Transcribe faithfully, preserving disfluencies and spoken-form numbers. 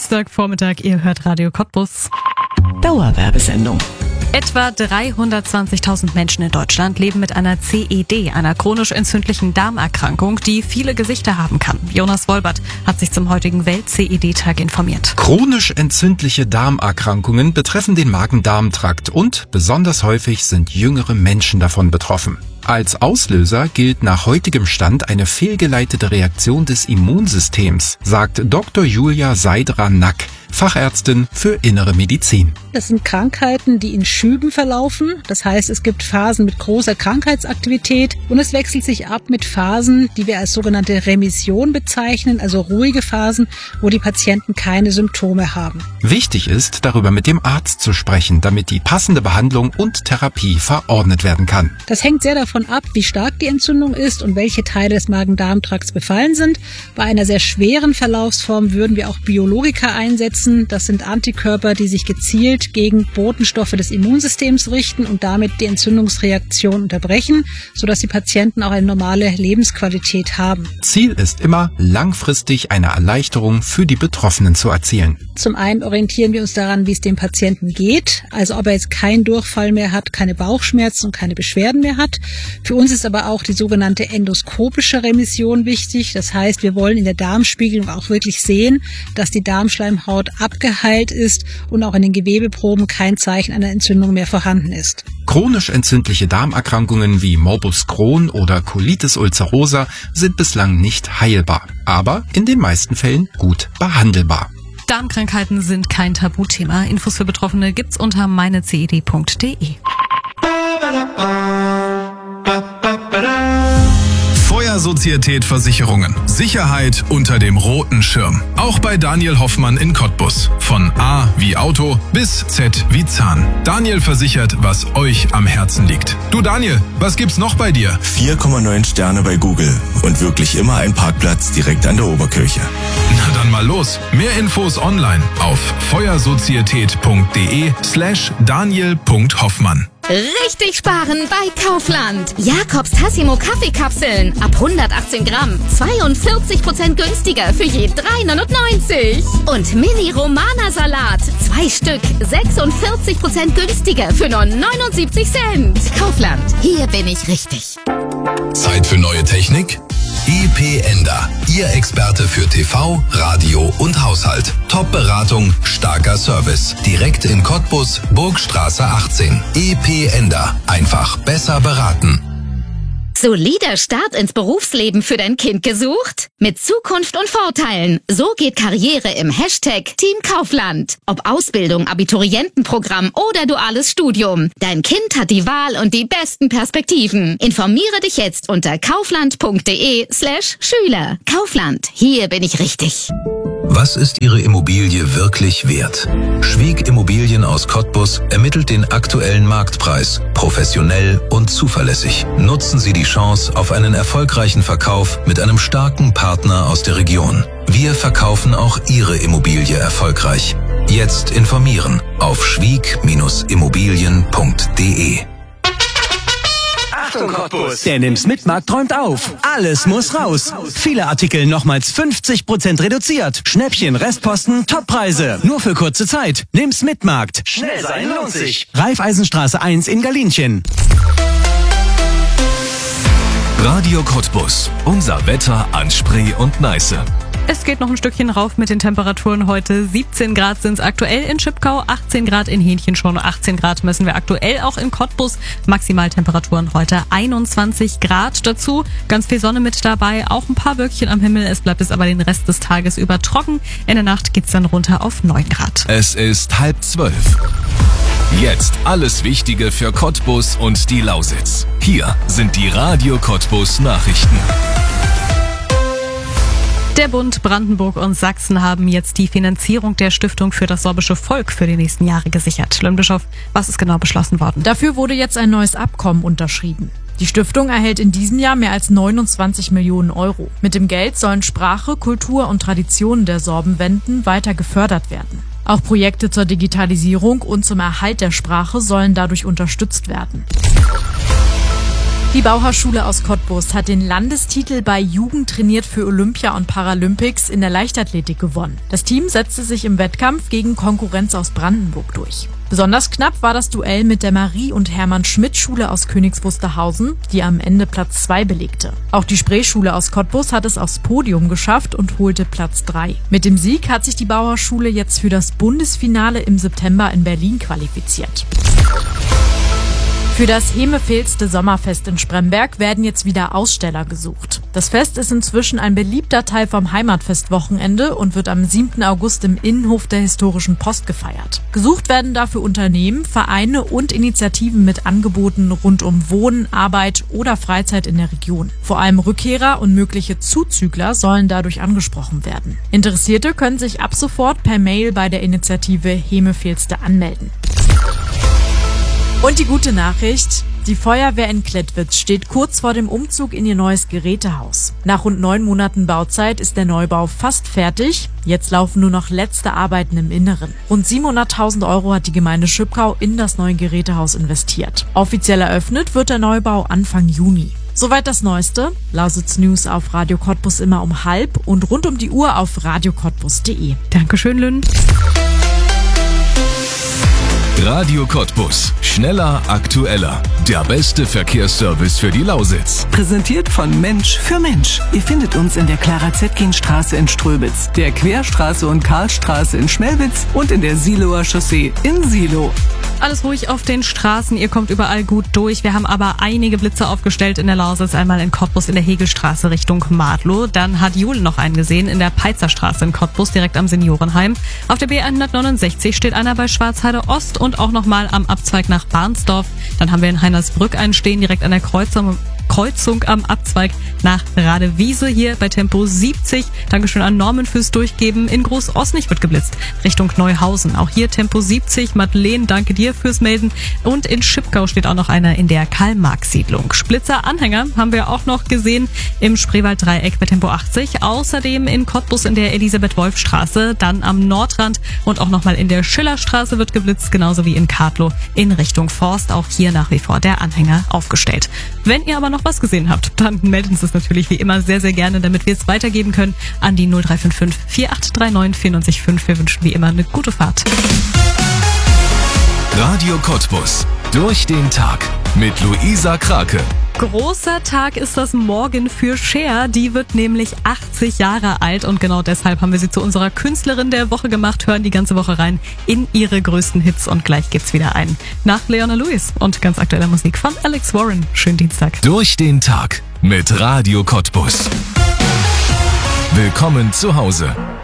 Dienstagvormittag, ihr hört Radio Cottbus. Dauerwerbesendung. Etwa dreihundertzwanzigtausend Menschen in Deutschland leben mit einer C E D, einer chronisch entzündlichen Darmerkrankung, die viele Gesichter haben kann. Jonas Wolbert hat sich zum heutigen Welt-C E D-Tag informiert. Chronisch entzündliche Darmerkrankungen betreffen den Magen-Darm-Trakt und besonders häufig sind jüngere Menschen davon betroffen. Als Auslöser gilt nach heutigem Stand eine fehlgeleitete Reaktion des Immunsystems, sagt Doktor Julia Seidra-Nack, Fachärztin für Innere Medizin. Das sind Krankheiten, die in Schüben verlaufen. Das heißt, es gibt Phasen mit großer Krankheitsaktivität und es wechselt sich ab mit Phasen, die wir als sogenannte Remission bezeichnen, also ruhige Phasen, wo die Patienten keine Symptome haben. Wichtig ist, darüber mit dem Arzt zu sprechen, damit die passende Behandlung und Therapie verordnet werden kann. Das hängt sehr davon ab, wie stark die Entzündung ist und welche Teile des Magen-Darm-Trakts befallen sind. Bei einer sehr schweren Verlaufsform würden wir auch Biologika einsetzen. Das sind Antikörper, die sich gezielt gegen Botenstoffe des Immunsystems richten und damit die Entzündungsreaktion unterbrechen, sodass die Patienten auch eine normale Lebensqualität haben. Ziel ist immer, langfristig eine Erleichterung für die Betroffenen zu erzielen. Zum einen orientieren wir uns daran, wie es dem Patienten geht, also ob er jetzt keinen Durchfall mehr hat, keine Bauchschmerzen und keine Beschwerden mehr hat. Für uns ist aber auch die sogenannte endoskopische Remission wichtig. Das heißt, wir wollen in der Darmspiegelung auch wirklich sehen, dass die Darmschleimhaut abgeheilt ist und auch in den Gewebeproben kein Zeichen einer Entzündung mehr vorhanden ist. Chronisch entzündliche Darmerkrankungen wie Morbus Crohn oder Colitis ulcerosa sind bislang nicht heilbar, aber in den meisten Fällen gut behandelbar. Darmkrankheiten sind kein Tabuthema. Infos für Betroffene gibt's unter meine c e d punkt d e. Feuersozietät Versicherungen. Sicherheit unter dem roten Schirm. Auch bei Daniel Hoffmann in Cottbus. Von A wie Auto bis Z wie Zahn. Daniel versichert, was euch am Herzen liegt. Du Daniel, was gibt's noch bei dir? vier Komma neun Sterne bei Google und wirklich immer ein Parkplatz direkt an der Oberkirche. Na dann mal los. Mehr Infos online auf feuersozietät punkt de slash daniel punkt hoffmann. Richtig sparen bei Kaufland. Jakobs Tassimo Kaffeekapseln ab hundertachtzehn Gramm. zweiundvierzig Prozent günstiger für je drei neunundneunzig. Und Mini Romana Salat. Zwei Stück. sechsundvierzig Prozent günstiger für nur neunundsiebzig Cent. Kaufland. Hier bin ich richtig. Zeit für neue Technik? E-P-Ender. Ihr Experte für T V, Radio und Haushalt. Top-Beratung, starker Service. Direkt in Cottbus, Burgstraße achtzehn. E-P-Ender. Einfach besser beraten. Solider Start ins Berufsleben für dein Kind gesucht? Mit Zukunft und Vorteilen. So geht Karriere im Hashtag Team Kaufland. Ob Ausbildung, Abiturientenprogramm oder duales Studium. Dein Kind hat die Wahl und die besten Perspektiven. Informiere dich jetzt unter kaufland punkt de slash Schüler. Kaufland. Hier bin ich richtig. Was ist Ihre Immobilie wirklich wert? Schwieg Immobilien aus Cottbus ermittelt den aktuellen Marktpreis, professionell und zuverlässig. Nutzen Sie die Chance auf einen erfolgreichen Verkauf mit einem starken Partner aus der Region. Wir verkaufen auch Ihre Immobilie erfolgreich. Jetzt informieren auf schwieg Immobilien punkt de. Achtung Cottbus! Der Nimm's-Mit-Markt träumt auf. Alles muss raus. Viele Artikel nochmals fünfzig Prozent reduziert. Schnäppchen, Restposten, Toppreise. Nur für kurze Zeit. Nimm's-Mit-Markt. Schnell sein lohnt sich. Raiffeisenstraße eins in Galinchen. Radio Cottbus. Unser Wetter an Spree und Neiße. Es geht noch ein Stückchen rauf mit den Temperaturen heute. siebzehn Grad sind es aktuell in Schipkau, achtzehn Grad in Hähnchenschon, achtzehn Grad messen wir aktuell auch in Cottbus. Maximaltemperaturen heute einundzwanzig Grad. Dazu ganz viel Sonne mit dabei, auch ein paar Wölkchen am Himmel. Es bleibt es aber den Rest des Tages über trocken. In der Nacht geht's dann runter auf neun Grad. Es ist halb zwölf. Jetzt alles Wichtige für Cottbus und die Lausitz. Hier sind die Radio Cottbus Nachrichten. Der Bund, Brandenburg und Sachsen haben jetzt die Finanzierung der Stiftung für das sorbische Volk für die nächsten Jahre gesichert. Lynn Bischof, was ist genau beschlossen worden? Dafür wurde jetzt ein neues Abkommen unterschrieben. Die Stiftung erhält in diesem Jahr mehr als neunundzwanzig Millionen Euro. Mit dem Geld sollen Sprache, Kultur und Traditionen der Sorbenwenden weiter gefördert werden. Auch Projekte zur Digitalisierung und zum Erhalt der Sprache sollen dadurch unterstützt werden. Die Bauhausschule aus Cottbus hat den Landestitel bei Jugend trainiert für Olympia und Paralympics in der Leichtathletik gewonnen. Das Team setzte sich im Wettkampf gegen Konkurrenz aus Brandenburg durch. Besonders knapp war das Duell mit der Marie- und Hermann-Schmidt-Schule aus Königs Wusterhausen, die am Ende Platz zwei belegte. Auch die Spreeschule aus Cottbus hat es aufs Podium geschafft und holte Platz drei. Mit dem Sieg hat sich die Bauhausschule jetzt für das Bundesfinale im September in Berlin qualifiziert. Für das Hemefilzte Sommerfest in Spremberg werden jetzt wieder Aussteller gesucht. Das Fest ist inzwischen ein beliebter Teil vom Heimatfestwochenende und wird am siebten August im Innenhof der Historischen Post gefeiert. Gesucht werden dafür Unternehmen, Vereine und Initiativen mit Angeboten rund um Wohnen, Arbeit oder Freizeit in der Region. Vor allem Rückkehrer und mögliche Zuzügler sollen dadurch angesprochen werden. Interessierte können sich ab sofort per Mail bei der Initiative Hemefilzte anmelden. Und die gute Nachricht: Die Feuerwehr in Klettwitz steht kurz vor dem Umzug in ihr neues Gerätehaus. Nach rund neun Monaten Bauzeit ist der Neubau fast fertig. Jetzt laufen nur noch letzte Arbeiten im Inneren. Rund siebenhunderttausend Euro hat die Gemeinde Schipkau in das neue Gerätehaus investiert. Offiziell eröffnet wird der Neubau Anfang Juni. Soweit das Neueste. Lausitz News auf Radio Cottbus immer um halb und rund um die Uhr auf radio cottbus punkt de. Dankeschön, Lynn. Radio Cottbus. Schneller, aktueller. Der beste Verkehrsservice für die Lausitz. Präsentiert von Mensch für Mensch. Ihr findet uns in der Clara-Zetkin-Straße in Ströbitz, der Querstraße und Karlstraße in Schmelwitz und in der Siloer Chaussee in Silo. Alles ruhig auf den Straßen, ihr kommt überall gut durch. Wir haben aber einige Blitze aufgestellt in der Lausitz. Einmal in Cottbus in der Hegelstraße Richtung Madlow. Dann hat Jule noch einen gesehen in der Peizerstraße in Cottbus, direkt am Seniorenheim. Auf der B hundertneunundsechzig steht einer bei Schwarzheide Ost und auch nochmal am Abzweig nach Barnsdorf. Dann haben wir in Heinersbrück einen stehen, direkt an der Kreuzung. Kreuzung am Abzweig nach Radewiese hier bei Tempo siebzig. Dankeschön an Norman fürs Durchgeben. In Groß-Osnich wird geblitzt Richtung Neuhausen. Auch hier Tempo siebzig. Madeleine, danke dir fürs Melden. Und in Schipkau steht auch noch einer in der Karl-Marx-Siedlung. Splitzer-Anhänger haben wir auch noch gesehen im Spreewald-Dreieck bei Tempo achtzig. Außerdem in Cottbus in der Elisabeth-Wolf-Straße. Dann am Nordrand und auch nochmal in der Schillerstraße wird geblitzt. Genauso wie in Kartlow in Richtung Forst. Auch hier nach wie vor der Anhänger aufgestellt. Wenn ihr aber noch was gesehen habt, dann melden Sie es natürlich wie immer sehr, sehr gerne, damit wir es weitergeben können an die null drei fünf fünf vier acht drei neun vier neun fünf. Wir wünschen wie immer eine gute Fahrt. Radio Cottbus. Durch den Tag mit Luisa Krake. Großer Tag ist das morgen für Cher. Die wird nämlich achtzig Jahre alt und genau deshalb haben wir sie zu unserer Künstlerin der Woche gemacht. Hören die ganze Woche rein in ihre größten Hits und gleich gibt's wieder einen nach Leona Lewis und ganz aktueller Musik von Alex Warren. Schönen Dienstag. Durch den Tag mit Radio Cottbus. Willkommen zu Hause.